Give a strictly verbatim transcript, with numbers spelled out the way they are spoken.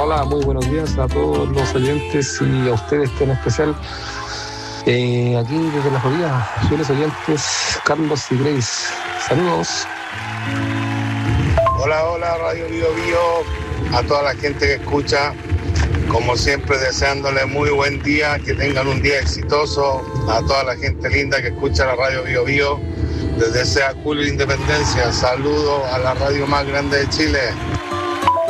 Hola, muy buenos días a todos los oyentes y a ustedes en especial. Eh, aquí desde la Florida, fieles oyentes, Carlos y Grace. Saludos. Hola, hola, Radio Bio Bio, a toda la gente que escucha, como siempre deseándole muy buen día, que tengan un día exitoso, a toda la gente linda que escucha la Radio Bio Bio, desde Sea Julio Independencia, saludo a la radio más grande de Chile.